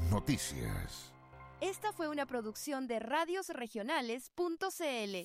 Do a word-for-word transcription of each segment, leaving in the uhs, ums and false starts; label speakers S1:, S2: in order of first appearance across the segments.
S1: noticias.
S2: Esta fue una producción de radios regionales punto c l.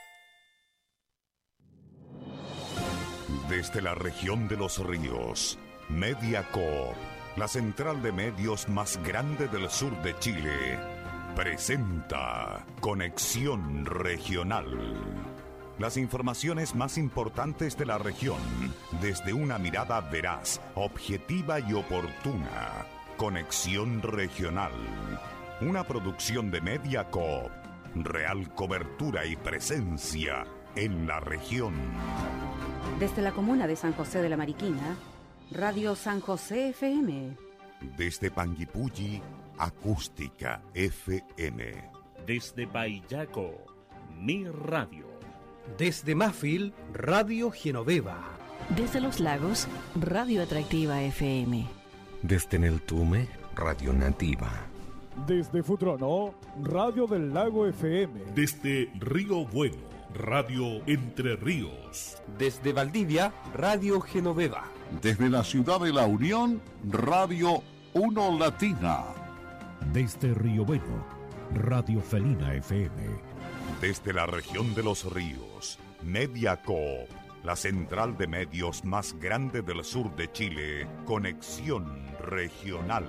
S1: Desde la región de los ríos, Mediacorp, la central de medios más grande del sur de Chile, presenta Conexión Regional. Las informaciones más importantes de la región, desde una mirada veraz, objetiva y oportuna. Conexión Regional, una producción de Mediacorp, real cobertura y presencia en la región.
S3: Desde la comuna de San José de la Mariquina, Radio San José F M.
S1: Desde Panguipulli, Acústica F M.
S4: Desde Paillaco, Mi Radio.
S5: Desde Mafil, Radio Genoveva.
S6: Desde Los Lagos, Radio Atractiva F M.
S7: Desde Neltume, Radio Nativa.
S8: Desde Futrono, Radio del Lago F M.
S4: Desde Río Bueno, Radio Entre Ríos.
S5: Desde Valdivia, Radio Genoveva.
S9: Desde la ciudad de La Unión, Radio Uno Latina.
S10: Desde Río Bueno, Radio Felina F M.
S1: Desde la región de los ríos, Mediacorp, la central de medios más grande del sur de Chile, Conexión Regional.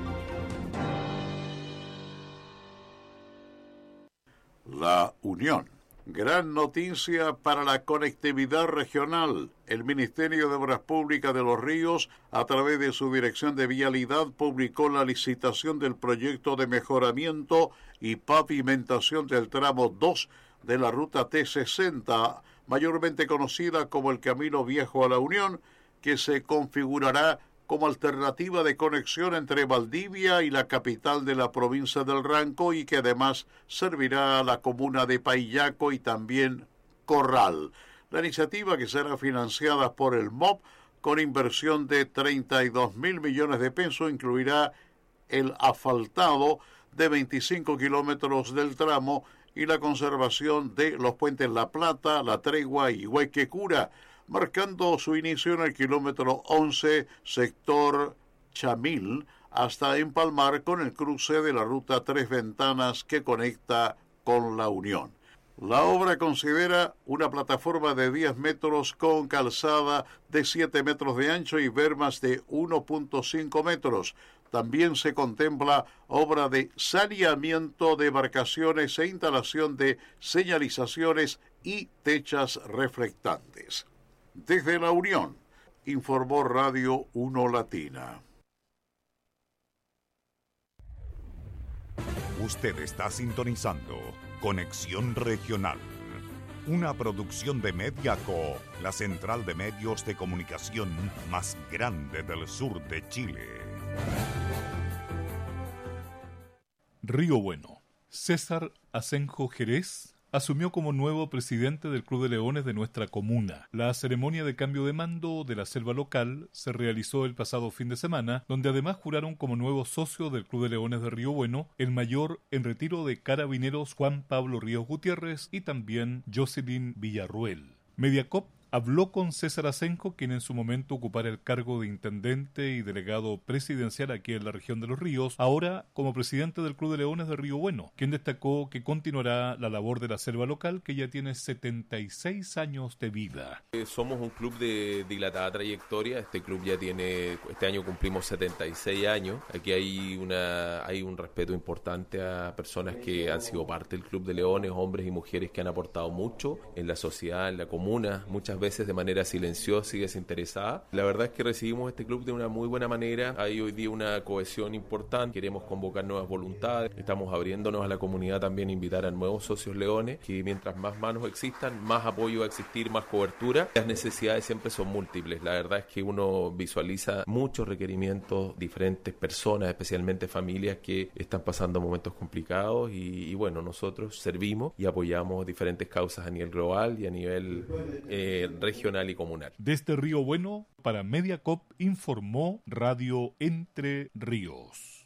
S11: La Unión. Gran noticia para la conectividad regional. El Ministerio de Obras Públicas de los Ríos, a través de su Dirección de Vialidad, publicó la licitación del proyecto de mejoramiento y pavimentación del tramo dos de la ruta T sesenta, mayormente conocida como el Camino Viejo a la Unión, que se configurará como alternativa de conexión entre Valdivia y la capital de la provincia del Ranco y que además servirá a la comuna de Paillaco y también Corral. La iniciativa, que será financiada por el M O P con inversión de treinta y dos mil millones de pesos, incluirá el asfaltado de veinticinco kilómetros del tramo y la conservación de los puentes La Plata, La Tregua y Huequecura, marcando su inicio en el kilómetro once, sector Chamil, hasta empalmar con el cruce de la ruta Tres Ventanas que conecta con La Unión. La obra considera una plataforma de diez metros con calzada de siete metros de ancho y bermas de uno punto cinco metros. También se contempla obra de saneamiento de embarcaciones e instalación de señalizaciones y techas reflectantes. Desde La Unión, informó Radio Uno Latina.
S1: Usted está sintonizando Conexión Regional, una producción de Mediacorp, la central de medios de comunicación más grande del sur de Chile.
S12: Río Bueno. César Asenjo Jerez asumió como nuevo presidente del Club de Leones de nuestra comuna. La ceremonia de cambio de mando de la selva local se realizó el pasado fin de semana, donde además juraron como nuevo socio del Club de Leones de Río Bueno el mayor en retiro de carabineros Juan Pablo Ríos Gutiérrez y también Jocelyn Villarruel. Mediacorp habló con César Asenjo, quien en su momento ocupara el cargo de intendente y delegado presidencial aquí en la región de Los Ríos, ahora como presidente del Club de Leones de Río Bueno, quien destacó que continuará la labor de la selva local, que ya tiene setenta y seis años de vida.
S13: Somos un club de dilatada trayectoria. Este club ya tiene, este año cumplimos setenta y seis años. Aquí hay una hay un respeto importante a personas que han sido parte del Club de Leones, hombres y mujeres que han aportado mucho en la sociedad, en la comuna, muchas veces de manera silenciosa y desinteresada. La verdad es que recibimos este club de una muy buena manera. Hay hoy día una cohesión importante. Queremos convocar nuevas voluntades. Estamos abriéndonos a la comunidad también, invitar a nuevos socios leones, que mientras más manos existan, más apoyo va a existir, más cobertura. Las necesidades siempre son múltiples. La verdad es que uno visualiza muchos requerimientos, diferentes personas, especialmente familias que están pasando momentos complicados y, y bueno, nosotros servimos y apoyamos diferentes causas a nivel global y a nivel eh, regional y comunal.
S12: Desde Río Bueno, para Mediacorp, informó Radio Entre Ríos.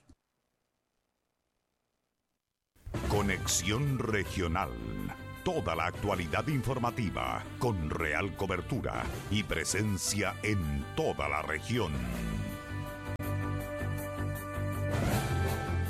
S1: Conexión Regional. Toda la actualidad informativa con real cobertura y presencia en toda la región.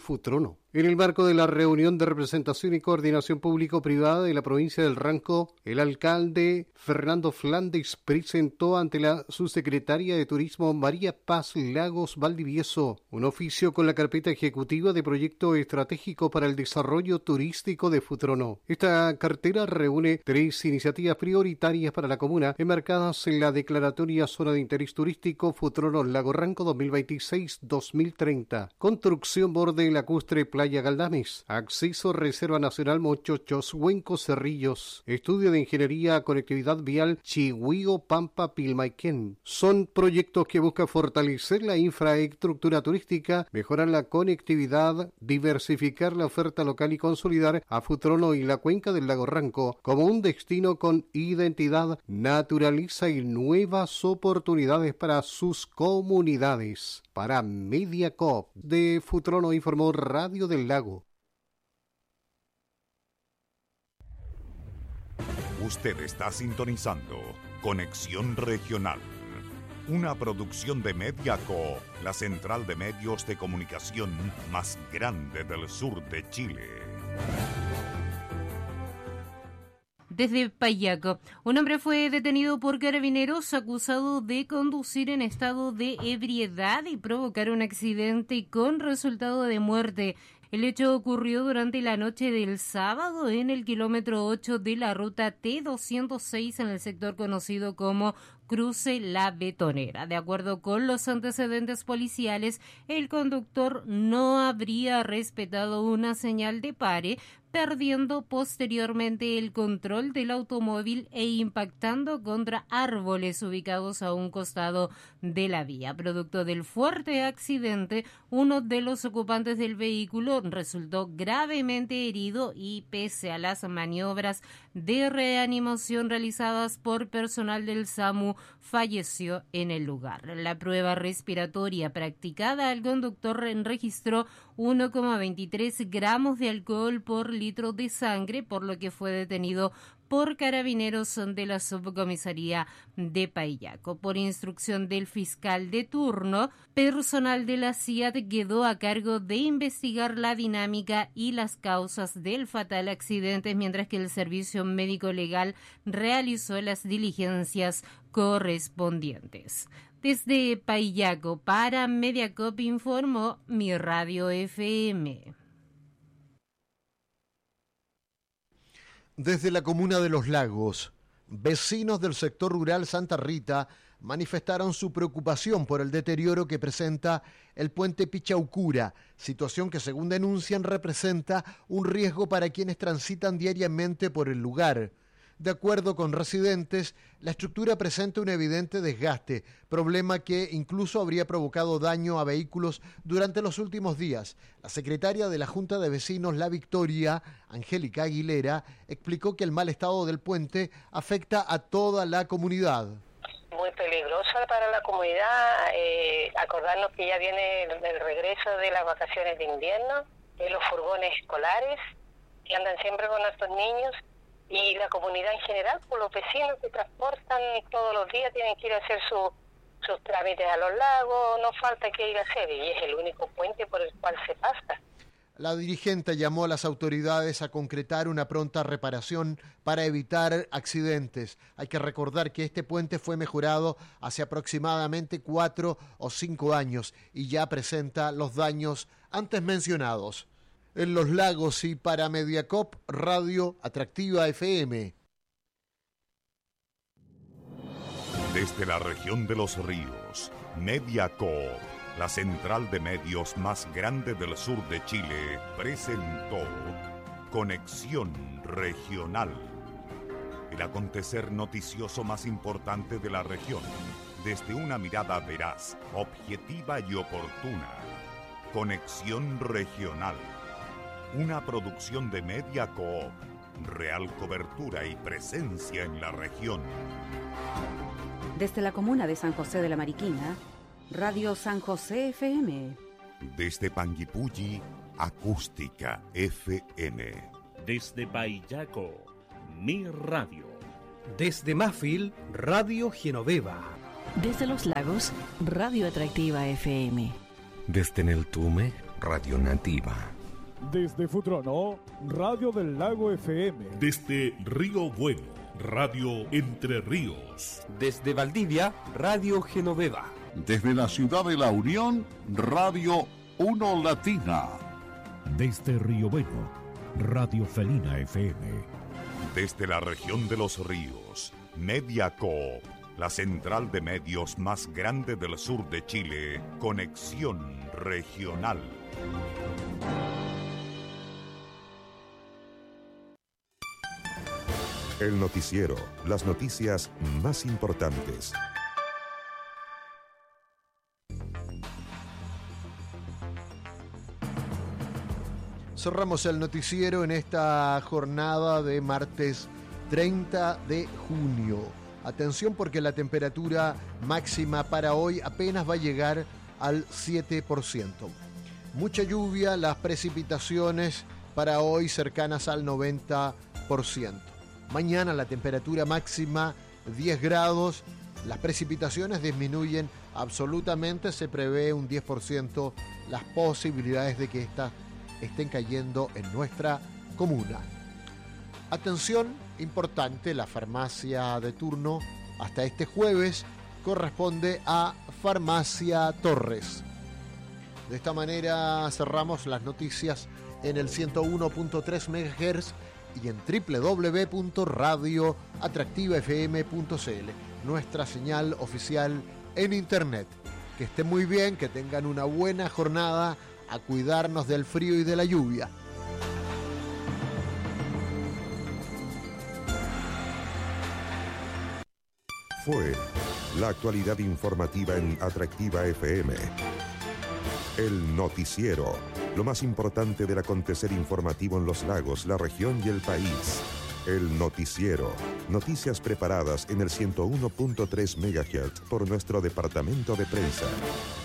S14: Futrono. En el marco de la reunión de representación y coordinación público-privada de la provincia del Ranco, el alcalde Fernando Flandes presentó ante la subsecretaria de Turismo María Paz Lagos Valdivieso un oficio con la carpeta ejecutiva de proyecto estratégico para el desarrollo turístico de Futrono. Esta cartera reúne tres iniciativas prioritarias para la comuna enmarcadas en la declaratoria Zona de Interés Turístico Futrono Lago Ranco dos mil veintiséis a dos mil treinta, construcción borde lacustre Playa Galdames, acceso Reserva Nacional Mochochos, Huenco Cerrillos, estudio de ingeniería conectividad vial Chihuío Pampa Pilmaiquén. Son proyectos que buscan fortalecer la infraestructura turística, mejorar la conectividad, diversificar la oferta local y consolidar a Futrono y la cuenca del lago Ranco como un destino con identidad, naturaleza y nuevas oportunidades para sus comunidades. Para Mediacorp de Futrono informó Radio del Lago.
S1: Usted está sintonizando Conexión Regional, una producción de Mediacorp, la central de medios de comunicación más grande del sur de Chile.
S15: Desde Payaco, un hombre fue detenido por carabineros acusado de conducir en estado de ebriedad y provocar un accidente con resultado de muerte. El hecho ocurrió durante la noche del sábado en el kilómetro ocho de la ruta T doscientos seis en el sector conocido como Cruce La Betonera. De acuerdo con los antecedentes policiales, el conductor no habría respetado una señal de pare, perdiendo posteriormente el control del automóvil e impactando contra árboles ubicados a un costado de la vía. Producto del fuerte accidente, uno de los ocupantes del vehículo resultó gravemente herido y, pese a las maniobras de reanimación realizadas por personal del SAMU, falleció en el lugar. La prueba respiratoria practicada al conductor registró uno coma veintitrés gramos de alcohol por litro de sangre, por lo que fue detenido por carabineros de la subcomisaría de Payaco. Por instrucción del fiscal de turno, personal de la C I A T quedó a cargo de investigar la dinámica y las causas del fatal accidente, mientras que el servicio médico legal realizó las diligencias correspondientes. Desde Payaco para Mediacorp informó Mi Radio F M.
S16: Desde la comuna de Los Lagos, vecinos del sector rural Santa Rita manifestaron su preocupación por el deterioro que presenta el puente Pichaucura, situación que, según denuncian, representa un riesgo para quienes transitan diariamente por el lugar. De acuerdo con residentes, la estructura presenta un evidente desgaste, problema que incluso habría provocado daño a vehículos durante los últimos días. La secretaria de la Junta de Vecinos La Victoria, Angélica Aguilera, explicó que el mal estado del puente afecta a toda la comunidad.
S17: Muy peligrosa para la comunidad, eh, acordarnos que ya viene el, el regreso de las vacaciones de invierno, eh, los furgones escolares que andan siempre con nuestros niños, y la comunidad en general, por los vecinos que transportan todos los días, tienen que ir a hacer su, sus trámites a los lagos, no falta que ir a hacer, y es el único puente por el cual se pasa.
S16: La dirigente llamó a las autoridades a concretar una pronta reparación para evitar accidentes. Hay que recordar que este puente fue mejorado hace aproximadamente cuatro o cinco años y ya presenta los daños antes mencionados. En Los Lagos y para Mediacorp, Radio Atractiva F M.
S1: Desde la región de Los Ríos, Mediacorp, la central de medios más grande del sur de Chile, presentó Conexión Regional, el acontecer noticioso más importante de la región, desde una mirada veraz, objetiva y oportuna. Conexión Regional, una producción de Mediacorp, real cobertura y presencia en la región.
S3: Desde la comuna de San José de la Mariquina, Radio San José F M.
S1: Desde Panguipulli, Acústica F M.
S4: Desde Payaco, Mi Radio.
S5: Desde Mafil, Radio Genoveva.
S6: Desde Los Lagos, Radio Atractiva F M.
S7: Desde Neltume, Radio Nativa.
S8: Desde Futrono, Radio del Lago F M.
S4: Desde Río Bueno, Radio Entre Ríos.
S5: Desde Valdivia, Radio Genoveva.
S9: Desde la ciudad de La Unión, Radio Uno Latina.
S10: Desde Río Bueno, Radio Felina F M.
S1: Desde la región de los ríos, Media Coop, la central de medios más grande del sur de Chile, Conexión Regional.
S18: El noticiero, las noticias más importantes.
S16: Cerramos el noticiero en esta jornada de martes treinta de junio. Atención porque la temperatura máxima para hoy apenas va a llegar al siete por ciento. Mucha lluvia, las precipitaciones para hoy cercanas al noventa por ciento. Mañana la temperatura máxima diez grados, las precipitaciones disminuyen absolutamente, se prevé un diez por ciento las posibilidades de que estas estén cayendo en nuestra comuna. Atención, importante, la farmacia de turno hasta este jueves corresponde a Farmacia Torres. De esta manera cerramos las noticias en el ciento uno punto tres megahertz y en doble u doble u doble u punto radio atractiva f m punto c l, nuestra señal oficial en internet. Que estén muy bien, que tengan una buena jornada, a cuidarnos del frío y de la lluvia.
S18: Fue la actualidad informativa en Atractiva F M. El noticiero, lo más importante del acontecer informativo en los lagos, la región y el país. El noticiero, noticias preparadas en el ciento uno punto tres megahertz por nuestro departamento de prensa.